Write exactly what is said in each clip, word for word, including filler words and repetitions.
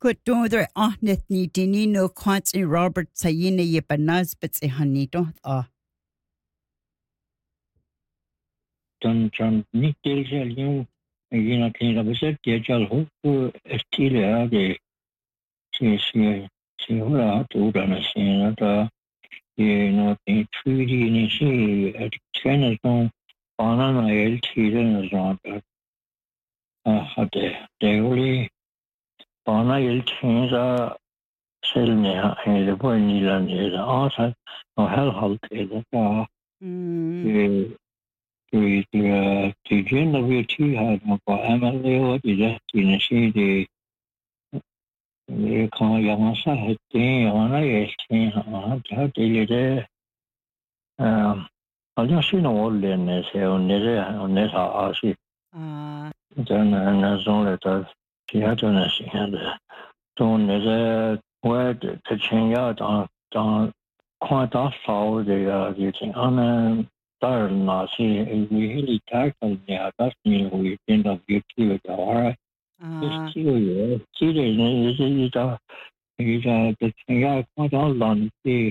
Kutondre ahnet ni dinino kwants in Robert Sayine yepanaz bits e hanito ah. Dan dan niet deel zal je je na geen dat bezet je zal hoe stile de se se se hola to dan se dat je no in trudy ni se het trainer dan banana el tiden zo ah had de oli bana el tiden selne en de boy ni lan de ah no hel halt de ja the the the W T had no M L A or the just in see the the kind Yamasa had thing on a thing on how they did um I don't see no old in this on this on this I see Ah then and as long as that she had to see and don't there's where the change out on on quite a fall the uh the thing on daar na si really tackle yeah that's me we end up get to the all ah just you see the is is a is a the yeah quite a lot the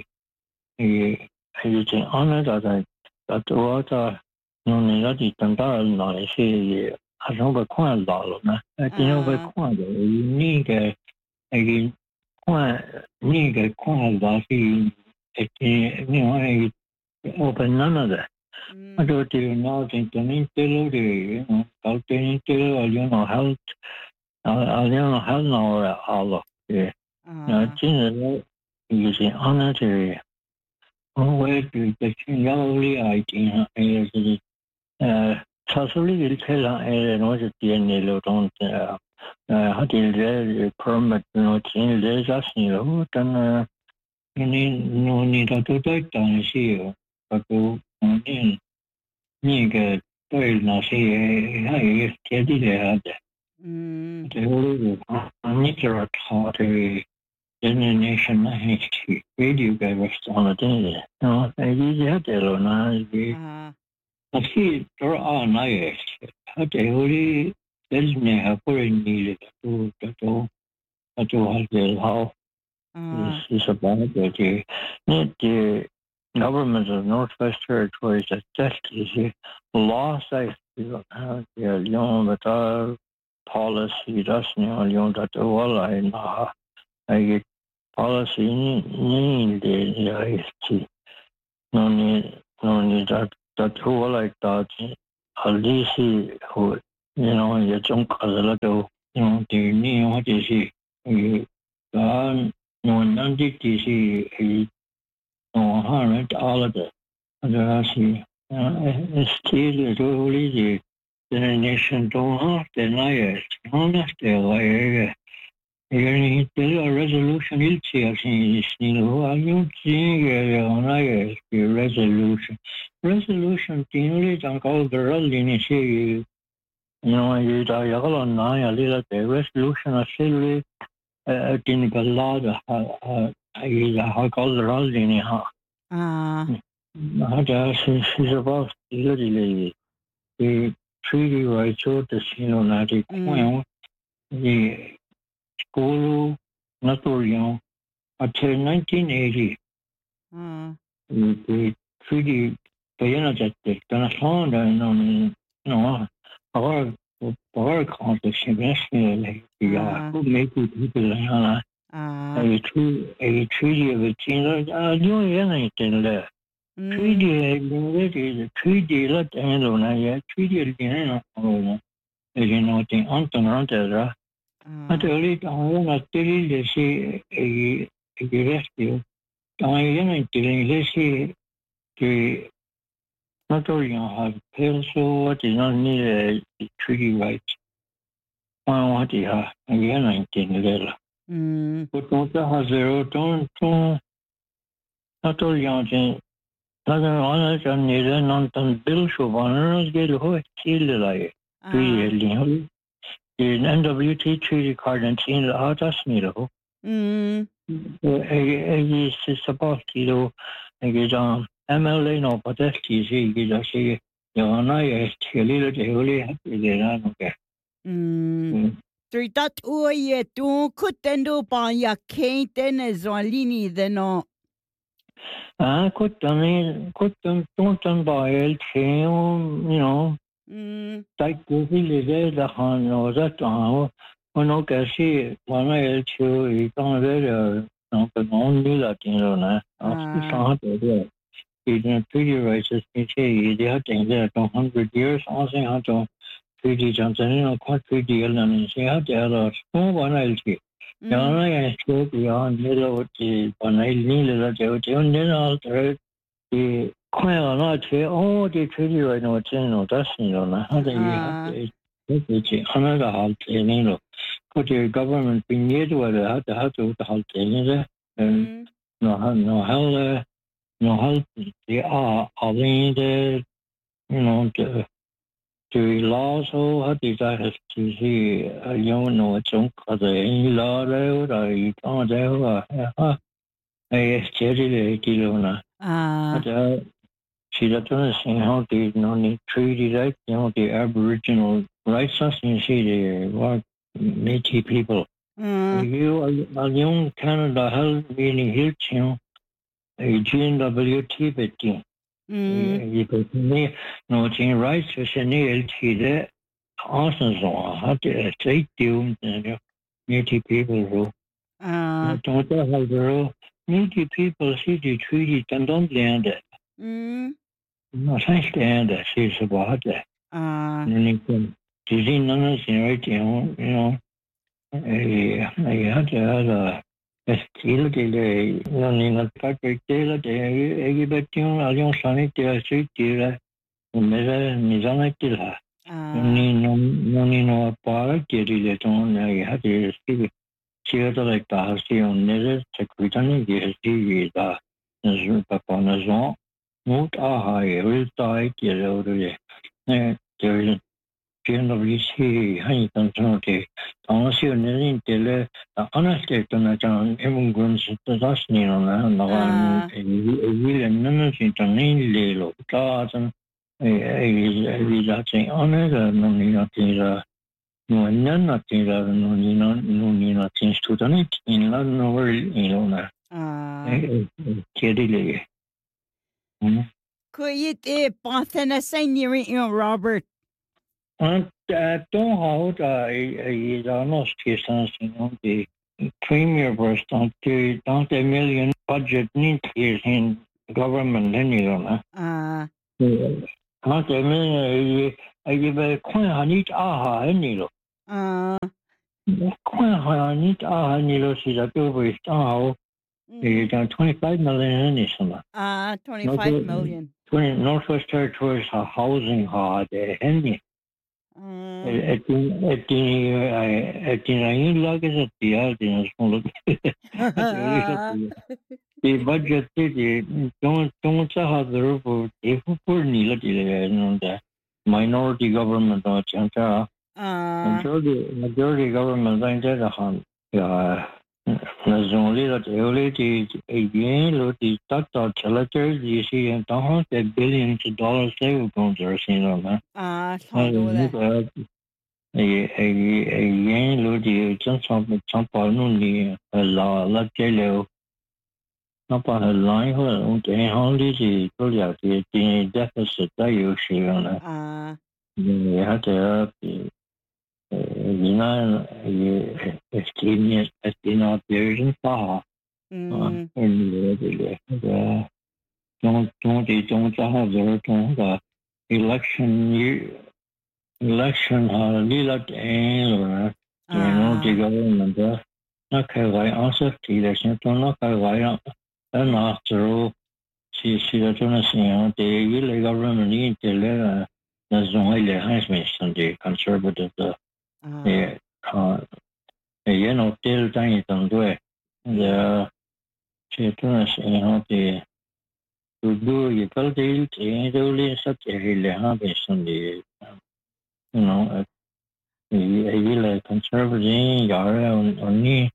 eh is the honor that that was a no ne la di tan da na si a no ba kwan la lo na a ti no ba kwan de ni ke ai kwan ni ke kwan da si e ni ai open none of that I do the nothing to me tell the out any tell you know health I don't have no all of the now generally using honorary way to the yellowy idea is the uh totally will tell I know that the nilo don't uh how the permit no change there's just you know then you need no need to do that see but to那个对那些还有接地的的， 嗯这个啊，你这儿他的人家那什么还去 radio 给我上了这个，啊，那以前的了那个， 啊那是这儿啊那也是，他这个的，这里面还不人你的，都都都，那就还是好， 啊是什么的这，那这。Government of Northwest Territories that just is law says uh yeah you that uh policy does you know you that all I know I policy need the yeah no need no need that that all like that at least who you know you don't call it you know the new what is it you um no none did this哦，哈人到了的，那个是，嗯，still really the the nation don't have the liars, honest the liar. Yani the resolution il sia sin sin lo ayu singe liar the resolution. Resolution tinuli tan called the rally si you know you da yagala na ya lila the resolution a silly uh tin galada ha ai ha called the rally ni ha. ah هذا سيزباف يدري the treaty rights of the Sinonati Queen, the school Natorion until nineteen eighty. ah The treaty Bayana that the Ganasonda and no, our our competition, the who make people a tree a treaty of a chin, I knew anything there. Treaty the treaty let handle na ya treaty again no you know the anton rantera at early time na tell the see a a rescue I am telling the see the not only have pencil what is not need a treaty rights I want to have again I think there but don't have zero don't don't not only Lagan ona jan nere non tan bil shovanas gel ho chile lai. Tui lin in N W T treaty card and chin la atas miro. Mm. E e support kilo e jan M L A no patesti si gida si yana e chile de holi de na no ke. Mm. three that oh yeah don't could then do pan ya can't then as one lini then no. Ah, could done could done don't done by el chain, you know. Mm. Like the village the han or that on when no kasi one el chu is on there no but only Latino na. After some there. It treaty rights is they had there two hundred years also had to treaty Johnson no treaty and say had there no one else. Yana ya spoke beyond middle the one I needed that they were then alter the quite a lot all the treaty right now no that's you know how they had another halt in you know but the government being near to it had to have to halt in there and no no how no how they are are the you know the the laws so how did I have to see a young no chunk of the law there I can't there ah I steady kilona Ah. But she doesn't see how the no need treaty right you know the Aboriginal rights you see the what Métis people you are young Canada held meaning hill you a G N W Tibet you could me no change rights to Chanel Tide awesome so how to take you Métis people who don't have the Métis people see the treaty and don't land it. No, I stand that she's about that. Ah. You can see none of the right, you know, you know. I had to have a skill delay, you know, in a paper tailor, the Egibetion, Allion Sanity, Street dealer, Mera Mizanatilla. Only no, no, part, the tone I had to speak. She had like the house on Nether, Secretary, the G. the Papanazon. Mot aha will die get out of there. There is generally see honey consulting. Honestly, nothing till honestly to not on immigrants to us, you know, and a will and none of it on any little garden. That's honor, no nothing. No, none nothing, no, no, no, nothing to the net in London world, you know. Ah, Kerry. Could you take Panthana Senior in Robert? And don't hold a almost the premier burst on to don't a million budget need is in government anyway. Ah, not a million. I give a quite a neat aha anyway. Ah, quite a neat aha anyway. She's a good with now. You got twenty-five million in this. Ah, twenty-five million. Northwest Territories are housing hard, any. At the at the at the log is at the audience. The budget city don't don't have the roof if for Nila the minority government or Chanta. Majority majority government I did a hunt. Yeah. There's only that early the again look the top of selectors you see and don't have billions of dollars they will go to see them. Ah, a again look the just some some only a lot lot jello. Not a line or only the project the deficit that you see on that. Ah, you have to you know, it's genius, it's been out there in far. And the don't don't they don't have their the election year election uh Lila and you know the government not I answer the election to not I and after all she she doesn't see the government need to let the only has been the conservative yeah, uh, you know, till time don't do it. The children, you know, the to do you feel the really such a really habit on the, you know, a really conservative, yara only,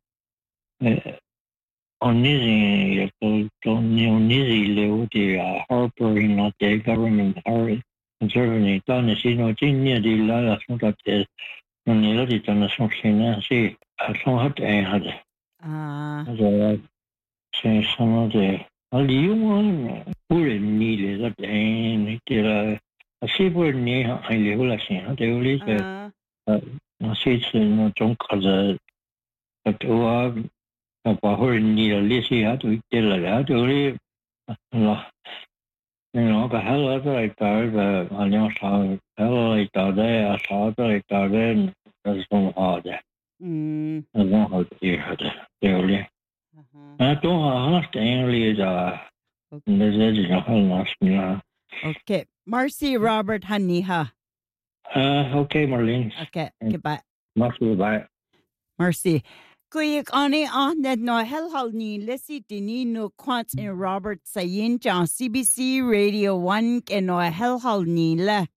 only the only level the Harper in not the government, Harry conservative, done, you know, Ginia, the last not up there. nên là đi cho nó xong xin á thì xong hết em hết à rồi sẽ xong rồi ở liu mà bữa đi lên là em thì là sẽ bữa đi hay liu là xin hết rồi lý cái nó sẽ nó trong cái cáiตัวพอคนนี้เราเรียกสิฮะตัวเจริญแล้วตัวนี้เราเนี่ยก็ฮัลโหลตัวไอ้ตาแบบอันนี้สาวฮัลโหลไอ้ตาได้อาสาวตัวไอ้ตาได้ก็สมหาได้อืมแล้วเขาที่เขาได้เดี๋ยวนี้อ่ะตัวหาแต่ยังเรียกจ้ะนี่จะจะยังฮัลโหลสินะ Okay Marcy Robert Honey ha uh okay Marlene okay goodbye Marcy bye Marcy Kuik ani ahnet no helhal ni lesi dini no quant in Robert Sayin John C B C Radio one ke no helhal ni le